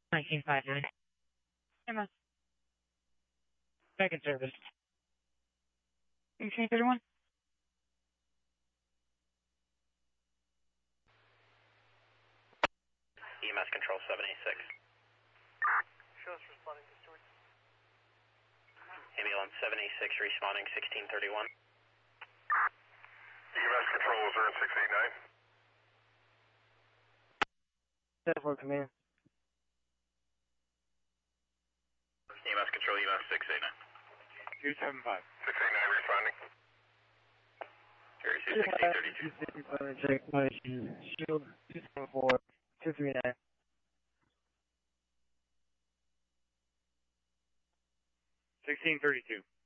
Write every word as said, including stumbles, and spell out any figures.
nineteen fifty-nine. Emma. Back in service. eighteen thirty-one. E M S control seven eighty-six. Show us responding to Stewart. Ambulance seven eighty-six responding sixteen thirty-one. E M S control zero six eight nine. seven four command. E M S control E M S six eight nine. two seven five. six eight nine responding. Area sixteen thirty-two. Check position. Shield two seven four two three nine. sixteen thirty-two.